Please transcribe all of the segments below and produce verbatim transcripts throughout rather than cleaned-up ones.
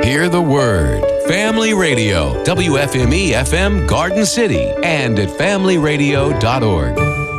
Hear the word. Family Radio, W F M E F M Garden City, and at family radio dot org.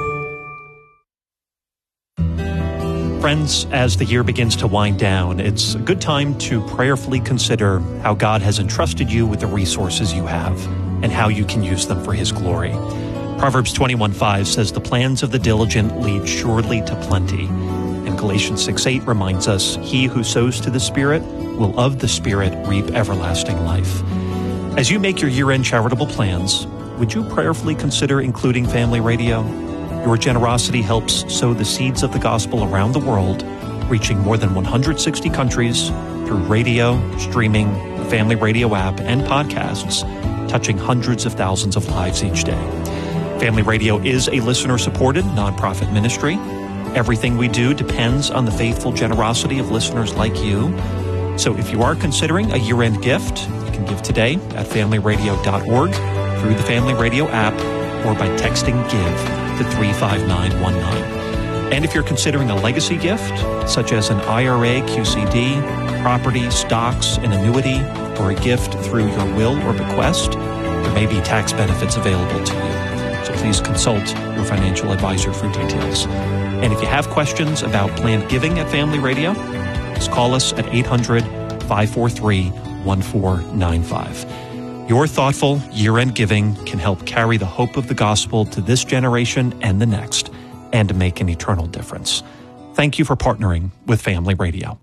Friends, as the year begins to wind down, it's a good time to prayerfully consider how God has entrusted you with the resources you have and how you can use them for His glory. Proverbs twenty-one five says, "The plans of the diligent lead surely to plenty." And Galatians six eight reminds us, "He who sows to the Spirit will of the Spirit reap everlasting life." As you make your year-end charitable plans, would you prayerfully consider including Family Radio? Your generosity helps sow the seeds of the gospel around the world, reaching more than one hundred sixty countries through radio, streaming, the Family Radio app, and podcasts, touching hundreds of thousands of lives each day. Family Radio is a listener-supported nonprofit ministry. Everything we do depends on the faithful generosity of listeners like you. So if you are considering a year-end gift, you can give today at family radio dot org, through the Family Radio app, or by texting GIVE to three five nine one nine. And if you're considering a legacy gift, such as an I R A, Q C D, property, stocks, an annuity, or a gift through your will or bequest, there may be tax benefits available to you. So please consult your financial advisor for details. And if you have questions about planned giving at Family Radio, just call us at eight hundred, five four three, one four nine five. Your thoughtful year-end giving can help carry the hope of the gospel to this generation and the next, and to make an eternal difference. Thank you for partnering with Family Radio.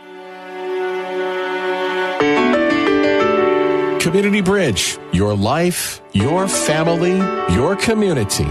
Community Bridge, your life, your family, your community.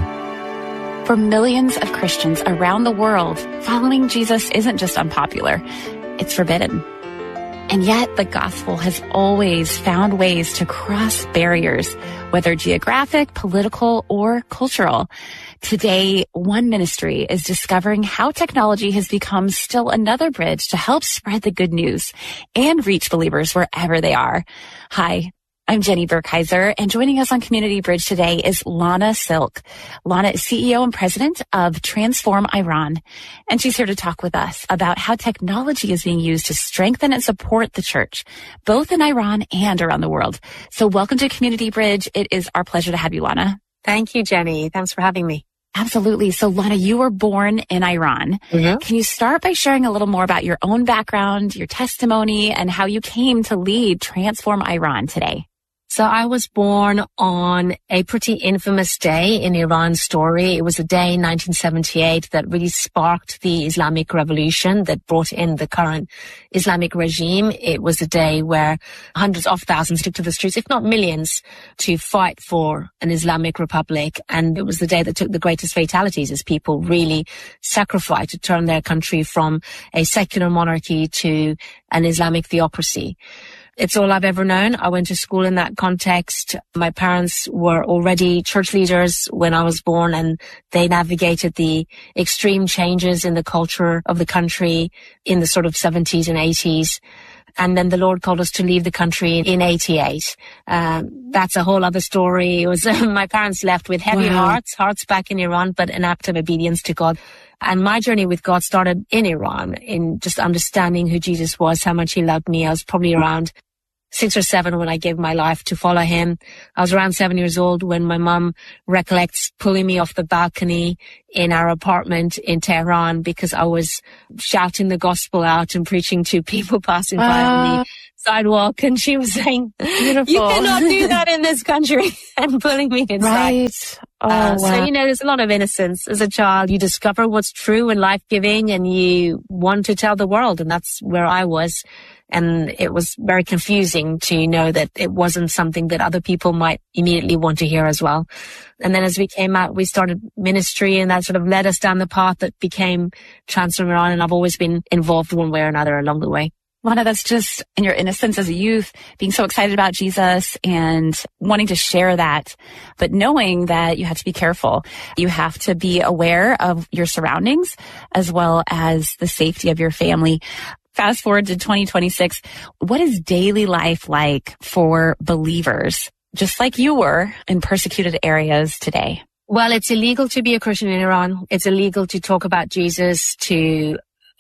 For millions of Christians around the world, following Jesus isn't just unpopular, it's forbidden. And yet the gospel has always found ways to cross barriers, whether geographic, political, or cultural. Today, one ministry is discovering how technology has become still another bridge to help spread the good news and reach believers wherever they are. Hi, I'm Jenny Burkheiser, and joining us on Community Bridge today is Lana Silk. Lana is C E O and president of Transform Iran, and she's here to talk with us about how technology is being used to strengthen and support the church, both in Iran and around the world. So welcome to Community Bridge. It is our pleasure to have you, Lana. Thank you, Jenny. Thanks for having me. Absolutely. So, Lana, you were born in Iran. Mm-hmm. Can you start by sharing a little more about your own background, your testimony, and how you came to lead Transform Iran today? So I was born on a pretty infamous day in Iran's story. It was a day in nineteen seventy-eight that really sparked the Islamic Revolution that brought in the current Islamic regime. It was a day where hundreds of thousands took to the streets, if not millions, to fight for an Islamic republic. And it was the day that took the greatest fatalities as people really sacrificed to turn their country from a secular monarchy to an Islamic theocracy. It's all I've ever known. I went to school in that context. My parents were already church leaders when I was born, and they navigated the extreme changes in the culture of the country in the sort of seventies and eighties. And then the Lord called us to leave the country in eighty-eight. Um, that's a whole other story. It was my parents left with heavy wow. hearts, hearts back in Iran, but an act of obedience to God. And my journey with God started in Iran, in just understanding who Jesus was, how much He loved me. I was probably around six or seven when I gave my life to follow Him. I was around seven years old when my mum recollects pulling me off the balcony in our apartment in Tehran because I was shouting the gospel out and preaching to people passing by uh, on the sidewalk. And she was saying, beautiful. You cannot do that in this country, and pulling me inside. Right. Oh, uh, wow. So, you know, there's a lot of innocence. As a child, you discover what's true and life-giving, and you want to tell the world. And that's where I was. And it was very confusing to know that it wasn't something that other people might immediately want to hear as well. And then as we came out, we started ministry, and that sort of led us down the path that became Transform Iran. And I've always been involved one way or another along the way. Lana, that's just in your innocence as a youth, being so excited about Jesus and wanting to share that, but knowing that you have to be careful. You have to be aware of your surroundings as well as the safety of your family. Fast forward to twenty twenty-six. What is daily life like for believers, just like you were in persecuted areas today? Well, it's illegal to be a Christian in Iran. It's illegal to talk about Jesus, to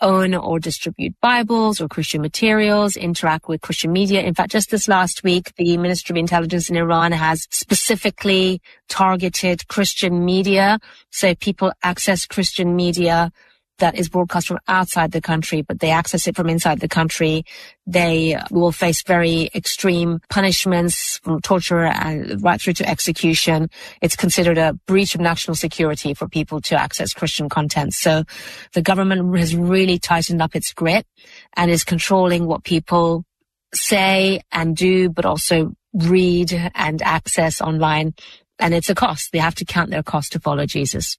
own or distribute Bibles or Christian materials, interact with Christian media. In fact, just this last week, the Ministry of Intelligence in Iran has specifically targeted Christian media. So people access Christian media that is broadcast from outside the country, but they access it from inside the country. They will face very extreme punishments, from torture and right through to execution. It's considered a breach of national security for people to access Christian content. So the government has really tightened up its grip and is controlling what people say and do, but also read and access online. And it's a cost. They have to count their cost to follow Jesus.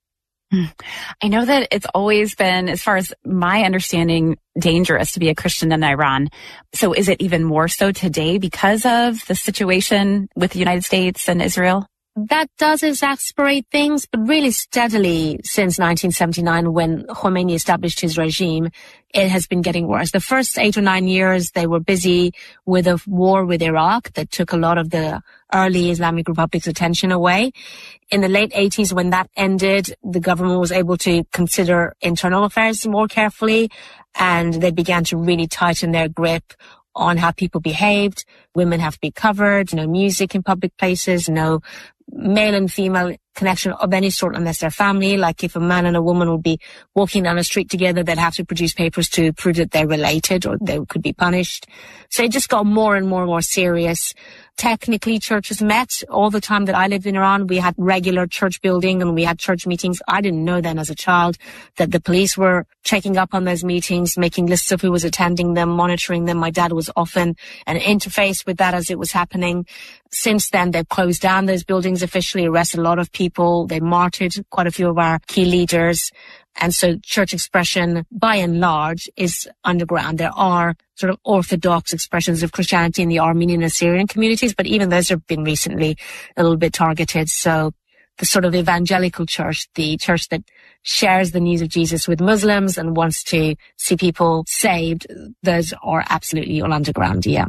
I know that it's always been, as far as my understanding, dangerous to be a Christian in Iran. So is it even more so today because of the situation with the United States and Israel? That does exasperate things, but really steadily since nineteen seventy-nine, when Khomeini established his regime, it has been getting worse. The first eight or nine years, they were busy with a war with Iraq that took a lot of the early Islamic Republic's attention away. In the late eighties, when that ended, the government was able to consider internal affairs more carefully, and they began to really tighten their grip on how people behaved. Women have to be covered, no music in public places, no male and female connection of any sort unless they're family. Like if a man and a woman would be walking down a street together, they'd have to produce papers to prove that they're related or they could be punished. So it just got more and more and more serious. Technically, churches met all the time that I lived in Iran. We had regular church building and we had church meetings. I didn't know then as a child that the police were checking up on those meetings, making lists of who was attending them, monitoring them. My dad was often an interface with that as it was happening. Since then, they've closed down those buildings officially, arrested a lot of people. They martyred quite a few of our key leaders. And so church expression, by and large, is underground. There are sort of orthodox expressions of Christianity in the Armenian and Syrian communities, but even those have been recently a little bit targeted. So the sort of evangelical church, the church that shares the news of Jesus with Muslims and wants to see people saved, those are absolutely all underground, yeah.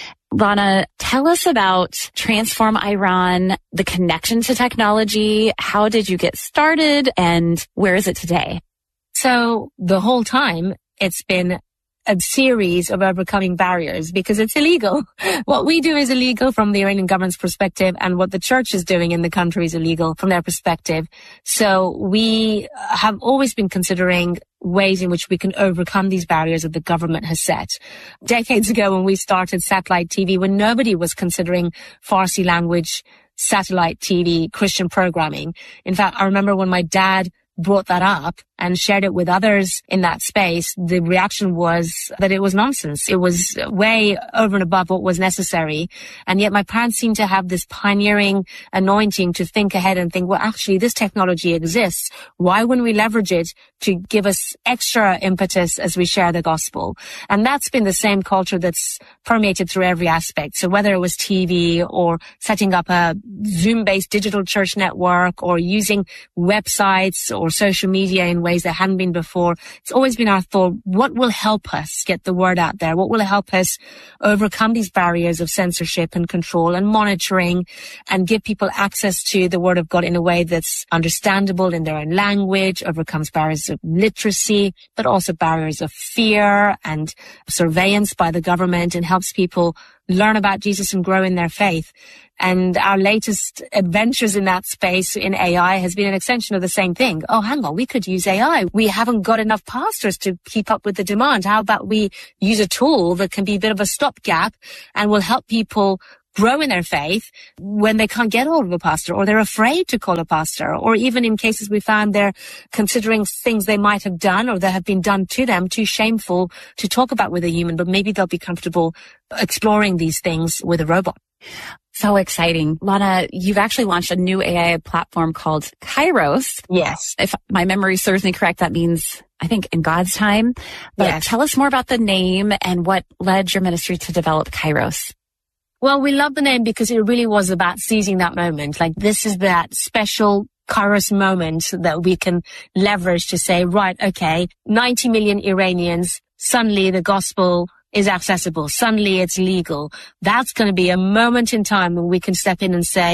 Rana, tell us about Transform Iran, the connection to technology. How did you get started and where is it today? So the whole time it's been a series of overcoming barriers because it's illegal. What we do is illegal from the Iranian government's perspective, and what the church is doing in the country is illegal from their perspective. So we have always been considering ways in which we can overcome these barriers that the government has set. Decades ago, when we started satellite T V, when nobody was considering Farsi language satellite T V Christian programming. In fact, I remember when my dad brought that up and shared it with others in that space, the reaction was that it was nonsense. It was way over and above what was necessary. And yet my parents seemed to have this pioneering anointing to think ahead and think, well, actually, this technology exists. Why wouldn't we leverage it to give us extra impetus as we share the gospel? And that's been the same culture that's permeated through every aspect. So whether it was T V or setting up a Zoom-based digital church network or using websites or social media in ways that hadn't been before, it's always been our thought, what will help us get the word out there? What will help us overcome these barriers of censorship and control and monitoring and give people access to the word of God in a way that's understandable in their own language, overcomes barriers of literacy, but also barriers of fear and surveillance by the government, and helps people learn about Jesus and grow in their faith. And our latest adventures in that space in A I has been an extension of the same thing. Oh, hang on, we could use A I. We haven't got enough pastors to keep up with the demand. How about we use a tool that can be a bit of a stopgap and will help people grow in their faith when they can't get hold of a pastor, or they're afraid to call a pastor, or even in cases we found they're considering things they might have done or that have been done to them too shameful to talk about with a human, but maybe they'll be comfortable exploring these things with a robot. So exciting. Lana, you've actually launched a new A I platform called Kairos. Yes. If my memory serves me correct, that means, I think, in God's time. But yes. Tell us more about the name and what led your ministry to develop Kairos. Well, we love the name because it really was about seizing that moment. Like, this is that special Kairos moment that we can leverage to say, right, okay, ninety million Iranians, suddenly the gospel is accessible. Suddenly it's legal. That's going to be a moment in time when we can step in and say,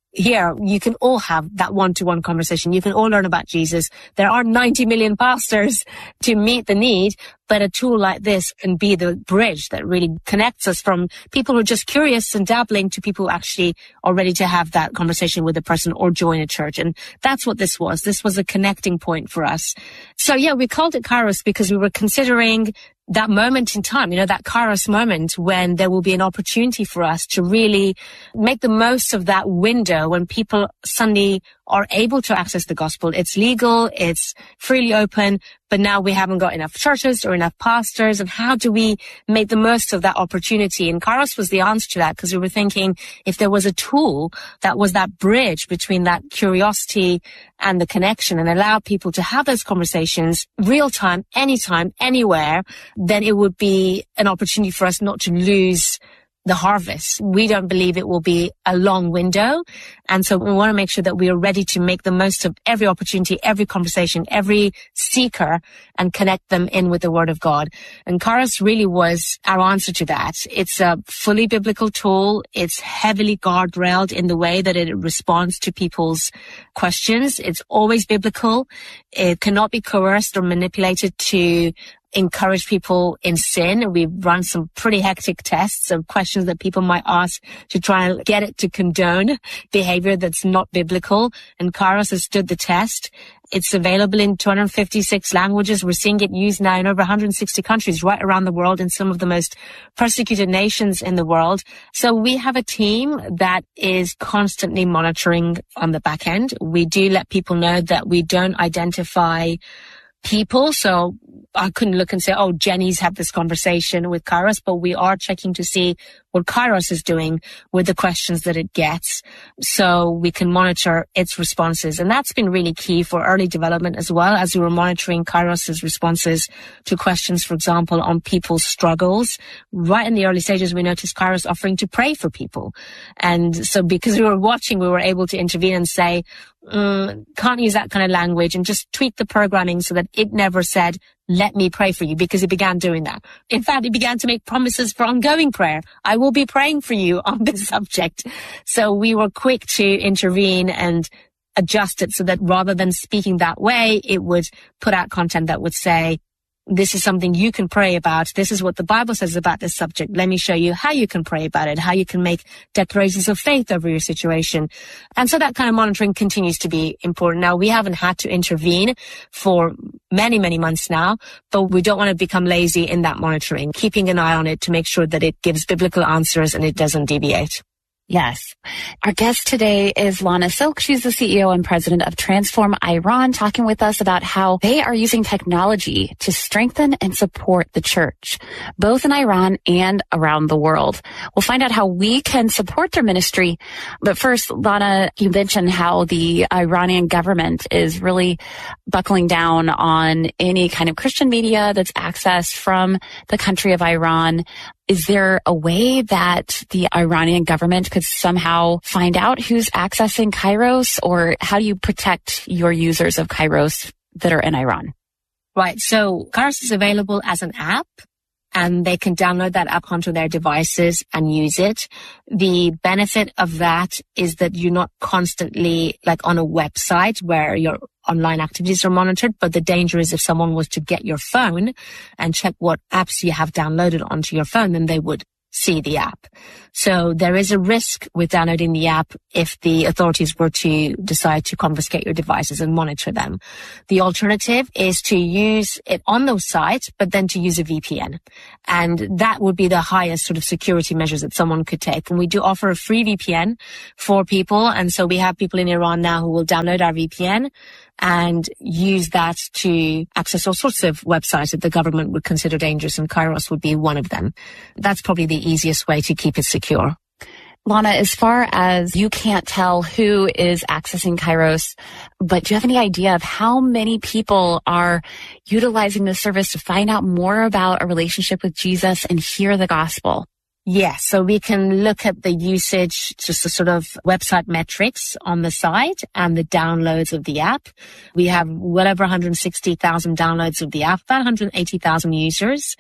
here, you can all have that one-to-one conversation. You can all learn about Jesus. There are ninety million pastors to meet the need, but a tool like this can be the bridge that really connects us from people who are just curious and dabbling to people who actually are ready to have that conversation with a person or join a church. And that's what this was. This was a connecting point for us. So yeah, we called it Kairos because we were considering that moment in time, you know, that Kairos moment when there will be an opportunity for us to really make the most of that window when people suddenly are able to access the gospel. It's legal, it's freely open, but now we haven't got enough churches or enough pastors. And how do we make the most of that opportunity? And Kairos was the answer to that, because we were thinking if there was a tool that was that bridge between that curiosity and the connection and allow people to have those conversations real time, anytime, anywhere, then it would be an opportunity for us not to lose the harvest. We don't believe it will be a long window. And so we want to make sure that we are ready to make the most of every opportunity, every conversation, every seeker, and connect them in with the Word of God. And Kairos really was our answer to that. It's a fully biblical tool. It's heavily guardrailed in the way that it responds to people's questions. It's always biblical. It cannot be coerced or manipulated to encourage people in sin. We've run some pretty hectic tests of questions that people might ask to try and get it to condone behavior that's not biblical. And Kairos has stood the test. It's available in two hundred fifty-six languages. We're seeing it used now in over one hundred sixty countries right around the world in some of the most persecuted nations in the world. So we have a team that is constantly monitoring on the back end. We do let people know that we don't identify people. So I couldn't look and say, oh, Jenny's had this conversation with Kairos, but we are checking to see what Kairos is doing with the questions that it gets so we can monitor its responses. And that's been really key for early development as well, as we were monitoring Kairos's responses to questions, for example, on people's struggles. Right in the early stages, we noticed Kairos offering to pray for people. And so because we were watching, we were able to intervene and say, mm, can't use that kind of language, and just tweak the programming so that it never said, let me pray for you, because it began doing that. In fact, it began to make promises for ongoing prayer. I will be praying for you on this subject. So we were quick to intervene and adjust it so that rather than speaking that way, it would put out content that would say, this is something you can pray about. This is what the Bible says about this subject. Let me show you how you can pray about it, how you can make declarations of faith over your situation. And so that kind of monitoring continues to be important. Now, we haven't had to intervene for many, many months now, but we don't want to become lazy in that monitoring, keeping an eye on it to make sure that it gives biblical answers and it doesn't deviate. Yes. Our guest today is Lana Silk. She's the C E O and president of Transform Iran, talking with us about how they are using technology to strengthen and support the church, both in Iran and around the world. We'll find out how we can support their ministry. But first, Lana, you mentioned how the Iranian government is really buckling down on any kind of Christian media that's accessed from the country of Iran. Is there a way that the Iranian government could somehow find out who's accessing Kairos, or how do you protect your users of Kairos that are in Iran? Right. So Kairos is available as an app, and they can download that app onto their devices and use it. The benefit of that is that you're not constantly like on a website where your online activities are monitored, but the danger is if someone was to get your phone and check what apps you have downloaded onto your phone, then they would see the app. So there is a risk with downloading the app if the authorities were to decide to confiscate your devices and monitor them. The alternative is to use it on those sites, but then to use a V P N. And that would be the highest sort of security measures that someone could take. And we do offer a free V P N for people. And so we have people in Iran now who will download our V P N and use that to access all sorts of websites that the government would consider dangerous, and Kairos would be one of them. That's probably the easiest way to keep it secure. Lana, as far as you can't tell who is accessing Kairos, but do you have any idea of how many people are utilizing this service to find out more about a relationship with Jesus and hear the gospel? Yes, so we can look at the usage, just the sort of website metrics on the site and the downloads of the app. We have well over one hundred sixty thousand downloads of the app, about one hundred eighty thousand users,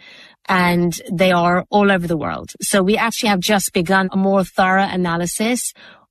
and they are all over the world. So we actually have just begun a more thorough analysis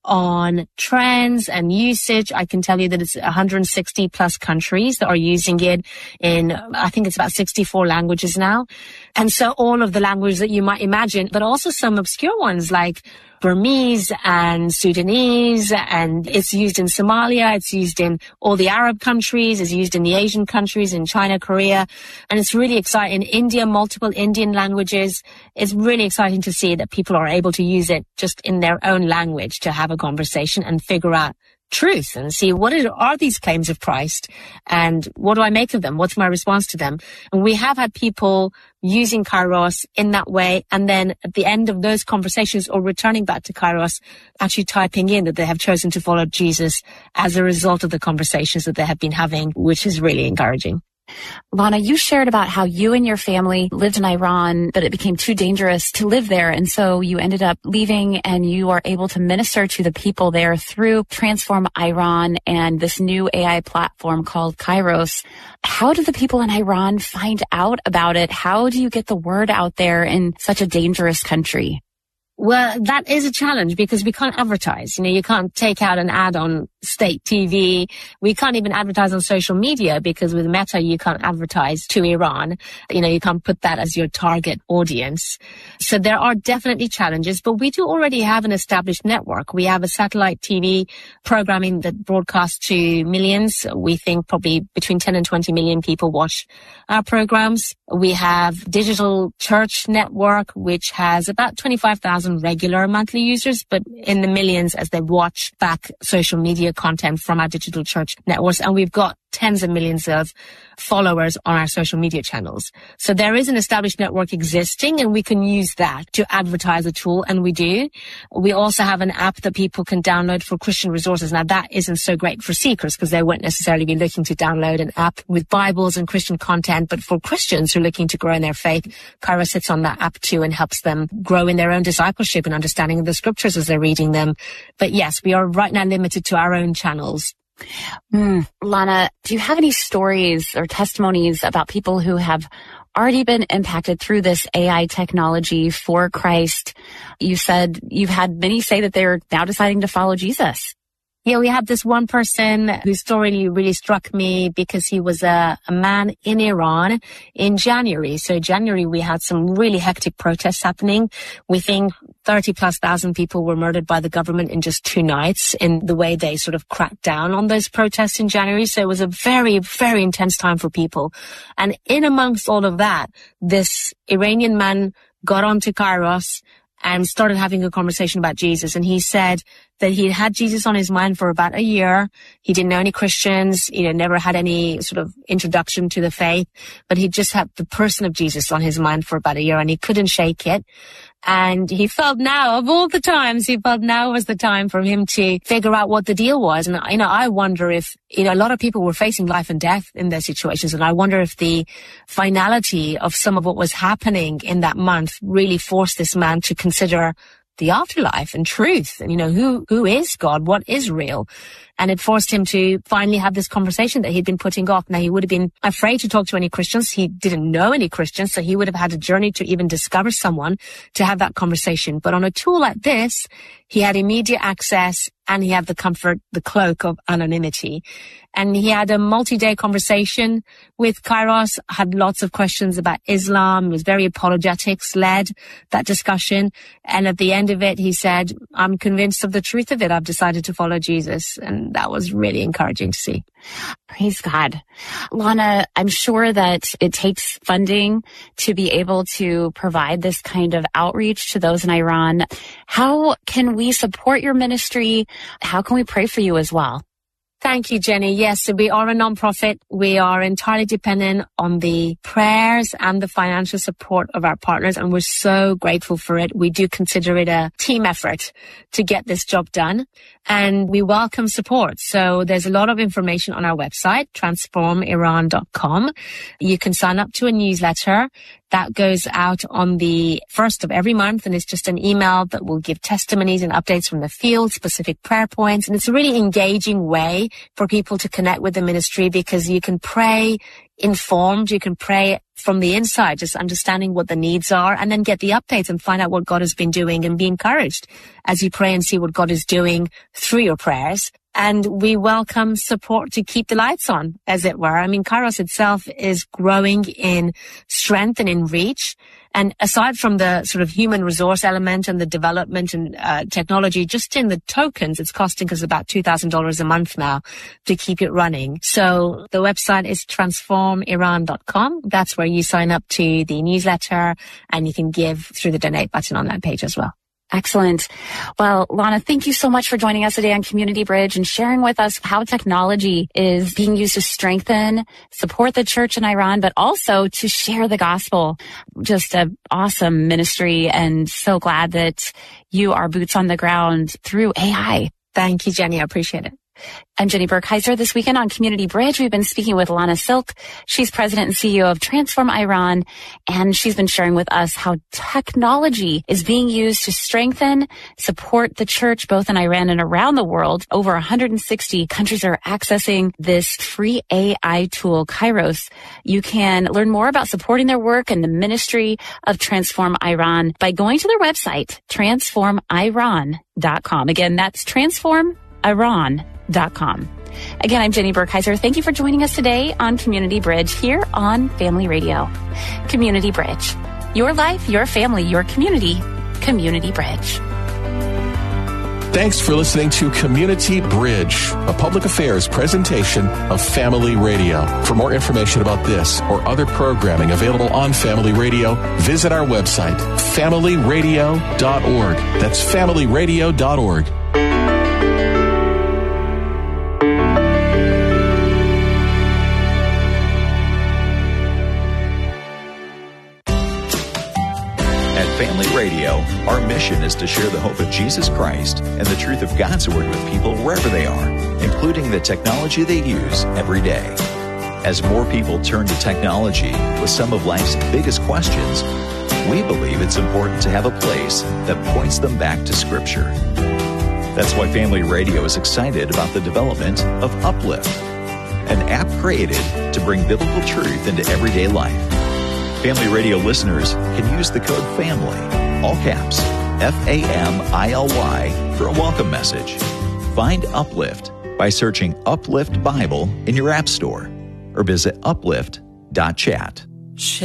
on trends and usage. I can tell you that it's one hundred sixty plus countries that are using it in, I think it's about sixty-four languages now. And so all of the languages that you might imagine, but also some obscure ones like Burmese and Sudanese, and it's used in Somalia, it's used in all the Arab countries, it's used in the Asian countries, in China, Korea, and it's really exciting. India, multiple Indian languages. It's really exciting to see that people are able to use it just in their own language to have a conversation and figure out truth and see what is, are these claims of Christ and what do I make of them? What's my response to them? And we have had people using Kairos in that way, and then at the end of those conversations or returning back to Kairos, actually typing in that they have chosen to follow Jesus as a result of the conversations that they have been having, which is really encouraging. Lana, you shared about how you and your family lived in Iran, but it became too dangerous to live there. And so you ended up leaving, and you are able to minister to the people there through Transform Iran and this new A I platform called Kairos. How do the people in Iran find out about it? How do you get the word out there in such a dangerous country? Well, that is a challenge because we can't advertise. You know, you can't take out an ad on state T V. We can't even advertise on social media because with Meta, you can't advertise to Iran. You know, you can't put that as your target audience. So there are definitely challenges, but we do already have an established network. We have a satellite T V programming that broadcasts to millions. We think probably between ten and twenty million people watch our programs. We have digital church network, which has about twenty-five thousand regular monthly users, but in the millions as they watch back social media content from our digital church networks. And we've got tens of millions of followers on our social media channels. So there is an established network existing, and we can use that to advertise a tool, and we do. We also have an app that people can download for Christian resources. Now, that isn't so great for seekers because they won't necessarily be looking to download an app with Bibles and Christian content, but for Christians who are looking to grow in their faith, Kairos sits on that app too and helps them grow in their own discipleship and understanding of the scriptures as they're reading them. But yes, we are right now limited to our own channels. Mm. Lana, do you have any stories or testimonies about people who have already been impacted through this A I technology for Christ? You said you've had many say that they're now deciding to follow Jesus. Yeah, we have this one person whose story really struck me because he was a, a man in Iran in January. So January, we had some really hectic protests happening. We think thirty plus thousand people were murdered by the government in just two nights in the way they sort of cracked down on those protests in January. So it was a very, very intense time for people. And in amongst all of that, this Iranian man got onto Kairos and started having a conversation about Jesus. And he said that he had Jesus on his mind for about a year. He didn't know any Christians, you know, never had any sort of introduction to the faith, but he just had the person of Jesus on his mind for about a year, and he couldn't shake it. And he felt now, of all the times, he felt now was the time for him to figure out what the deal was. And, you know, I wonder if, you know, a lot of people were facing life and death in their situations. And I wonder if the finality of some of what was happening in that month really forced this man to consider the afterlife and truth. And, you know, who, who is God? What is real? And it forced him to finally have this conversation that he'd been putting off. Now, he would have been afraid to talk to any Christians. He didn't know any Christians, so he would have had a journey to even discover someone to have that conversation. But on a tool like this, he had immediate access, and he had the comfort, the cloak of anonymity. And he had a multi-day conversation with Kairos, had lots of questions about Islam, was very apologetics-led, that discussion. And at the end of it, he said, I'm convinced of the truth of it. I've decided to follow Jesus. And that was really encouraging to see. Praise God. Lana, I'm sure that it takes funding to be able to provide this kind of outreach to those in Iran. How can we support your ministry? How can we pray for you as well? Thank you, Jenny. Yes, we are a nonprofit. We are entirely dependent on the prayers and the financial support of our partners, and we're so grateful for it. We do consider it a team effort to get this job done, and we welcome support. So there's a lot of information on our website, transform iran dot com. You can sign up to a newsletter that goes out on the first of every month, and it's just an email that will give testimonies and updates from the field, specific prayer points. And it's a really engaging way for people to connect with the ministry because you can pray informed. You can pray from the inside, just understanding what the needs are, and then get the updates and find out what God has been doing and be encouraged as you pray and see what God is doing through your prayers. And we welcome support to keep the lights on, as it were. I mean, Kairos itself is growing in strength and in reach. And aside from the sort of human resource element and the development and uh, technology, just in the tokens, it's costing us about two thousand dollars a month now to keep it running. So the website is transform iran dot com. That's where you sign up to the newsletter, and you can give through the donate button on that page as well. Excellent. Well, Lana, thank you so much for joining us today on Community Bridge and sharing with us how technology is being used to strengthen, support the church in Iran, but also to share the gospel. Just an awesome ministry, and so glad that you are boots on the ground through A I. Thank you, Jenny. I appreciate it. I'm Jenny Burkheiser. This weekend on Community Bridge, we've been speaking with Lana Silk. She's president and C E O of Transform Iran, and she's been sharing with us how technology is being used to strengthen, support the church, both in Iran and around the world. Over one hundred sixty countries are accessing this free A I tool, Kairos. You can learn more about supporting their work and the ministry of Transform Iran by going to their website, transform iran dot com. Again, that's transform iran dot com. Again, I'm Jenny Burkheiser. Thank you for joining us today on Community Bridge here on Family Radio. Community Bridge. Your life, your family, your community. Community Bridge. Thanks for listening to Community Bridge, a public affairs presentation of Family Radio. For more information about this or other programming available on Family Radio, visit our website, family radio dot org. That's family radio dot org. Family Radio, our mission is to share the hope of Jesus Christ and the truth of God's Word with people wherever they are, including the technology they use every day. As more people turn to technology with some of life's biggest questions, we believe it's important to have a place that points them back to Scripture. That's why Family Radio is excited about the development of Uplift, an app created to bring biblical truth into everyday life. Family Radio listeners can use the code FAMILY, all caps, F A M I L Y, for a welcome message. Find Uplift by searching Uplift Bible in your app store or visit uplift dot chat.